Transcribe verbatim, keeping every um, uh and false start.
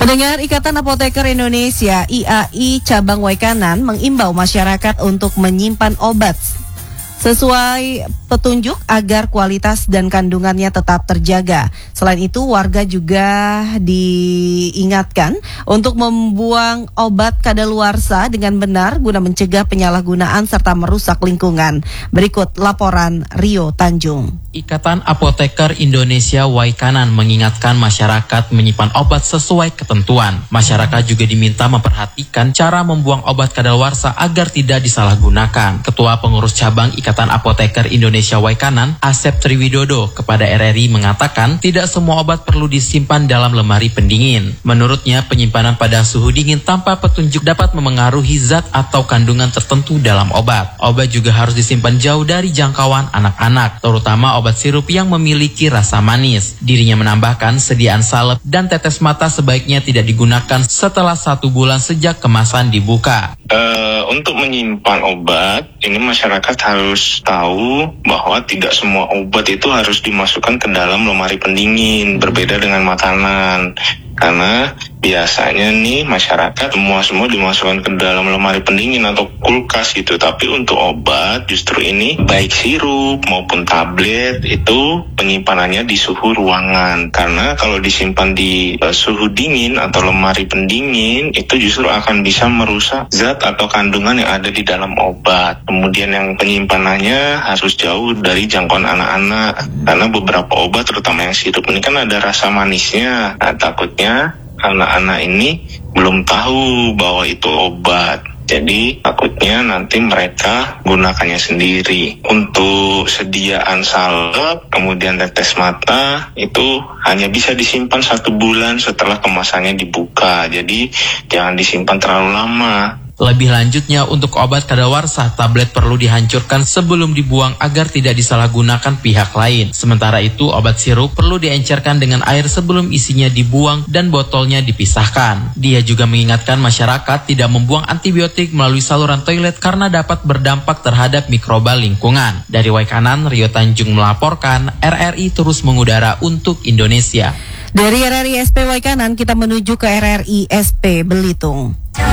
Pendengar, Ikatan Apoteker Indonesia I A I Cabang Waikanan mengimbau masyarakat untuk menyimpan obat sesuai petunjuk agar kualitas dan kandungannya tetap terjaga. Selain itu, warga juga diingatkan untuk membuang obat kadaluarsa dengan benar guna mencegah penyalahgunaan serta merusak lingkungan. Berikut laporan Rio Tanjung. Ikatan Apoteker Indonesia Waikanan mengingatkan masyarakat menyimpan obat sesuai ketentuan. Masyarakat juga diminta memperhatikan cara membuang obat kadaluarsa agar tidak disalahgunakan. Ketua Pengurus Cabang Ikatan Apoteker Indonesia Waikanan, Asep Triwidodo, kepada R R I mengatakan tidak semua obat perlu disimpan dalam lemari pendingin. Menurutnya, penyimpanan pada suhu dingin tanpa petunjuk dapat memengaruhi zat atau kandungan tertentu dalam obat. Obat juga harus disimpan jauh dari jangkauan anak-anak, terutama obat sirup yang memiliki rasa manis. Dirinya menambahkan sediaan salep dan tetes mata sebaiknya tidak digunakan setelah satu bulan sejak kemasan dibuka. Uh, untuk menyimpan obat, ini masyarakat harus tahu bahwa tidak semua obat itu harus dimasukkan ke dalam lemari pendingin, berbeda dengan makanan. Karena biasanya nih masyarakat semua-semua dimasukkan ke dalam lemari pendingin atau kulkas gitu. Tapi untuk obat justru ini baik sirup maupun tablet itu penyimpanannya di suhu ruangan. Karena kalau disimpan di uh, suhu dingin atau lemari pendingin itu justru akan bisa merusak zat atau kandungan yang ada di dalam obat. Kemudian yang penyimpanannya harus jauh dari jangkauan anak-anak. Karena beberapa obat terutama yang sirup ini kan ada rasa manisnya. Nah, takutnya anak-anak ini belum tahu bahwa itu obat. Jadi takutnya nanti mereka gunakannya sendiri. Untuk sediaan salep, kemudian tetes mata, itu hanya bisa disimpan satu bulan setelah kemasannya dibuka. Jadi jangan disimpan terlalu lama. Lebih lanjutnya, untuk obat kadaluarsa, tablet perlu dihancurkan sebelum dibuang agar tidak disalahgunakan pihak lain. Sementara itu, obat sirup perlu diencerkan dengan air sebelum isinya dibuang dan botolnya dipisahkan. Dia juga mengingatkan masyarakat tidak membuang antibiotik melalui saluran toilet karena dapat berdampak terhadap mikroba lingkungan. Dari Waikanan, Rio Tanjung melaporkan, R R I terus mengudara untuk Indonesia. Dari R R I S P Waikanan, kita menuju ke R R I S P Belitung.